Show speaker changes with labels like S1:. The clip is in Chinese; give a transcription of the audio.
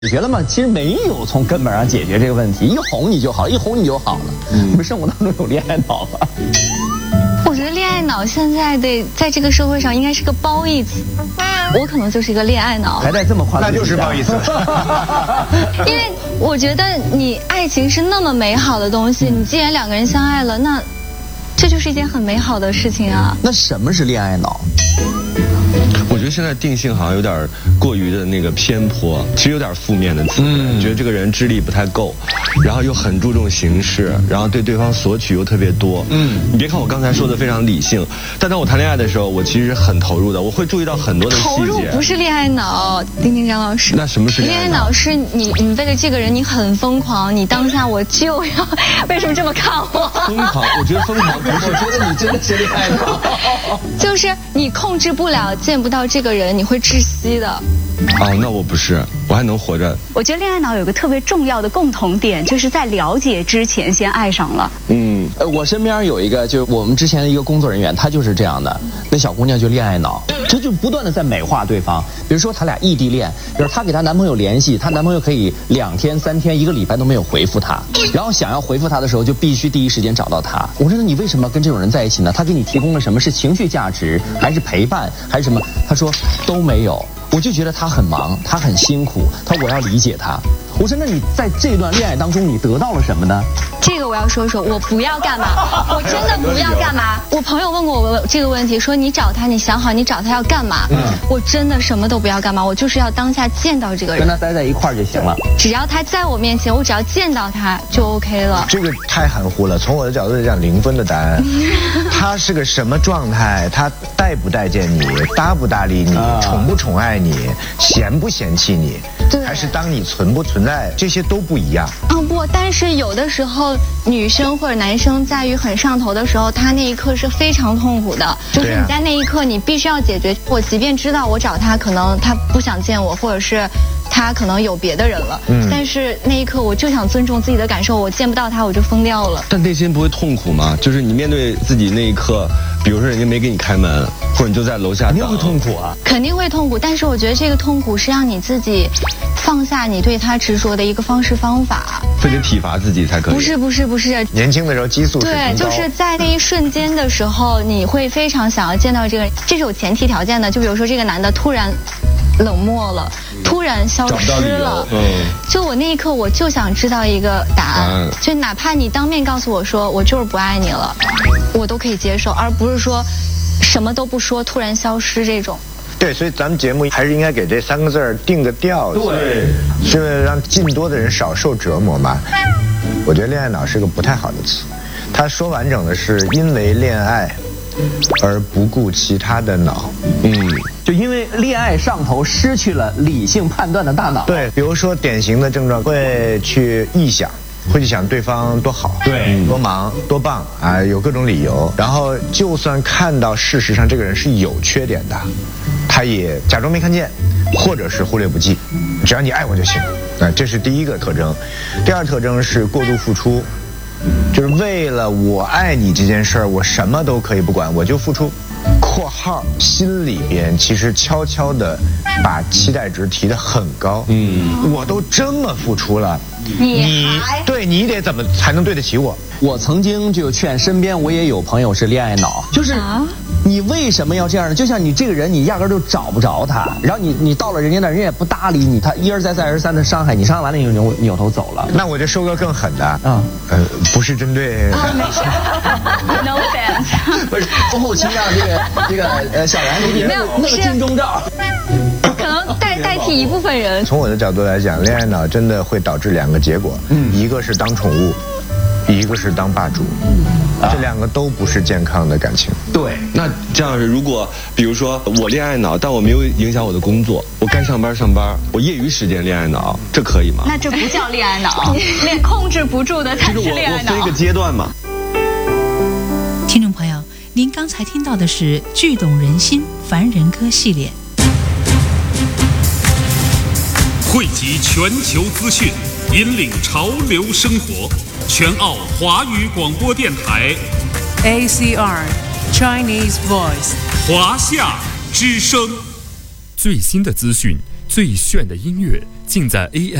S1: 解决了吗？其实没有从根本上解决这个问题，一哄你就好，一哄你就好了。你们生活当中有恋爱脑吗？
S2: 我觉得恋爱脑现在在这个社会上应该是个褒义词，我可能就是一个恋爱脑，
S1: 还带这么夸张，
S3: 那就是褒义词。
S2: 因为我觉得你爱情是那么美好的东西，你既然两个人相爱了，那这就是一件很美好的事情啊。
S1: 那什么是恋爱脑？
S4: 我觉得现在定性好像有点过于的那个偏颇，其实有点负面的词，觉得这个人智力不太够，然后又很注重形式，然后对对方索取又特别多。你别看我刚才说的非常理性，但当我谈恋爱的时候，我其实很投入的，我会注意到很多的细节。
S2: 投入不是恋爱脑，丁丁张老师。
S4: 那什么是恋爱脑？
S2: 恋爱脑是你为了这个人你很疯狂，你当下我就要，为什么这么看我？
S4: 疯狂，我觉得疯狂不是，
S1: 我觉得你真的是恋爱脑，
S2: 就是你控制不了，见不到这个人，你会窒息的。
S4: 哦，那我不是，我还能活着。
S5: 我觉得恋爱脑有个特别重要的共同点，就是在了解之前先爱上了。
S1: 我身边有一个，就是我们之前的一个工作人员，她就是这样的。那小姑娘就恋爱脑，她就不断的在美化对方。比如说她俩异地恋，比如她给她男朋友联系，她男朋友可以2天、3天、1个礼拜都没有回复她，然后想要回复她的时候，就必须第一时间找到她。我说那你为什么跟这种人在一起呢？他给你提供了什么？是情绪价值，还是陪伴，还是什么？她说都没有。我就觉得他很忙，他很辛苦，我要理解他。我说那你在这段恋爱当中你得到了什么呢？
S2: 这个我要说说，我不要干嘛，我真的不要干嘛。我朋友问过我这个问题，说你找他，你想好你找他要干嘛？我真的什么都不要干嘛，我就是要当下见到这个人，
S1: 跟他待在一块儿就行了。
S2: 只要他在我面前，我只要见到他就 OK 了。
S3: 这个太含糊了，从我的角度来讲，0分的答案。他是个什么状态？他待不待见你？搭不搭理你？宠不宠爱你？嫌不嫌弃你？还是当你存不存在？这些都不一样。
S2: 不，但是有的时候女生或者男生在于很上头的时候，他那一刻是非常痛苦的，就是你在那一刻你必须要解决。我即便知道我找他可能他不想见我，或者是他可能有别的人了，但是那一刻我就想尊重自己的感受，我见不到他我就疯掉了。
S4: 但内心不会痛苦吗？就是你面对自己那一刻，比如说人家没给你开门，或者你就在楼下等，
S1: 肯定会痛苦啊，
S2: 肯定会痛苦。但是我觉得这个痛苦是让你自己放下你对他执着的一个方式方法。
S4: 非得体罚自己才可以？
S2: 不是。
S3: 年轻的时候激素是
S2: 对，就是在那一瞬间的时候，你会非常想要见到这个人，这是有前提条件的。就比如说这个男的突然冷漠了，突然消失了，就我那一刻我就想知道一个答案，就哪怕你当面告诉我说我就是不爱你了，我都可以接受，而不是说什么都不说突然消失这种。
S3: 对，所以咱们节目还是应该给这3个字定个调子，对，是让尽多的人少受折磨嘛。我觉得恋爱脑是个不太好的词，它说完整的是因为恋爱而不顾其他的脑。
S1: 就因为恋爱上头，失去了理性判断的大脑。
S3: 对，比如说典型的症状会去臆想，会去想对方多好，
S1: 对，
S3: 多忙，多棒啊，有各种理由。然后就算看到事实上这个人是有缺点的，他也假装没看见，或者是忽略不计。只要你爱我就行。这是第一个特征。第二特征是过度付出，就是为了我爱你这件事儿，我什么都可以不管，我就付出。括号心里边其实悄悄的把期待值提得很高。我都这么付出了，你得怎么才能对得起我？
S1: 我曾经就劝身边我也有朋友是恋爱脑，就是你为什么要这样呢？就像你这个人，你压根就找不着他，然后你到了人家那儿，人家也不搭理你，他一而再再而三的伤害你，伤害完了你就扭头走了。
S3: 那我就说个更狠的不是针对
S5: No offense。
S1: 不是后期让这个小杨给你弄个金钟罩，
S2: 可能代替一部分人。
S3: 从我的角度来讲，恋爱脑真的会导致2个结果，一个是当宠物，一个是当霸主，这2个都不是健康的感情。
S1: 对，
S4: 那这样是，如果比如说我恋爱脑，但我没有影响我的工作，我该上班，我业余时间恋爱脑，这可以吗？
S5: 那这不叫恋爱脑，控制不住的才是恋爱脑。
S4: 我分一个阶段嘛。
S6: 听众朋友，您刚才听到的是剧动人心凡人歌系列，
S7: 汇集全球资讯，引领潮流生活。全澳华语广播电台
S8: ACR Chinese Voice
S7: 华夏之声，最新的资讯，最炫的音乐， 尽在AM